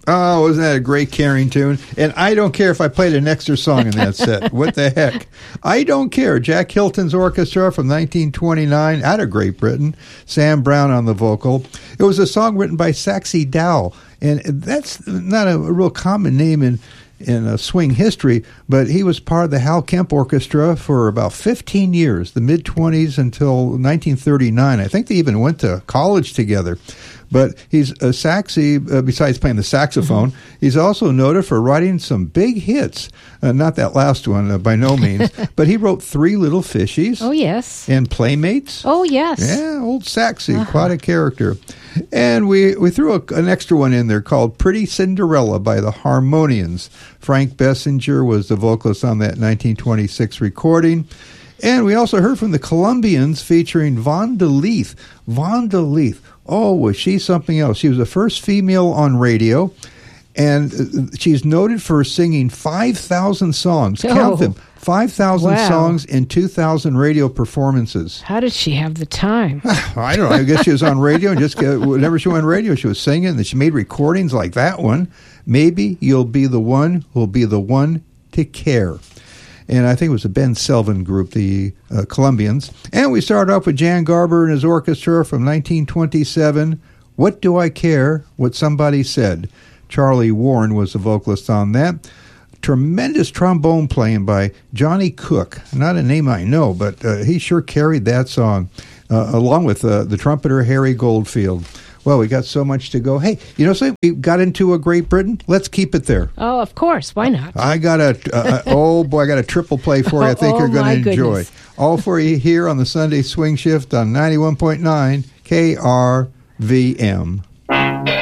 Oh, wasn't that a great Caring tune? And I don't care if I played an extra song in that set. What the heck? I Don't Care. Jack Hilton's orchestra from 1929 out of Great Britain. Sam Brown on the vocal. It was a song written by Saxy Dow. And that's not a real common name in swing history, but he was part of the Hal Kemp Orchestra for about 15 years, the mid-20s until 1939. I think they even went to college together. But he's a Saxy, besides playing the saxophone, he's also noted for writing some big hits. Not that last one, by no means. But he wrote Three Little Fishies. Oh, yes. And Playmates. Oh, yes. Yeah, old Saxy, quite a character. And we threw an extra one in there called Pretty Cinderella by the Harmonians. Frank Bessinger was the vocalist on that 1926 recording. And we also heard from the Colombians featuring Vaughn de Leith. Vaughn de Leith. Oh, was she something else? She was the first female on radio, and she's noted for singing 5,000 songs. Count them. 5,000 songs and 2,000 radio performances. How did she have the time? I don't know. I guess she was on radio, and just whenever she went on radio, she was singing, and she made recordings like that one. Maybe You'll Be the One Who'll Be the One to Care. And I think it was the Ben Selvin group, the Colombians. And we started off with Jan Garber and his orchestra from 1927, What Do I Care What Somebody Said. Charlie Warren was the vocalist on that. Tremendous trombone playing by Johnny Cook. Not a name I know, but he sure carried that song, along with the trumpeter Harry Goldfield. Well, we got so much to go. Hey, you know something? We got into a Great Britain. Let's keep it there. Oh, of course. Why not? I got a triple play for you. I think you're going to enjoy. All for you here on the Sunday Swing Shift on 91.9 KRVM.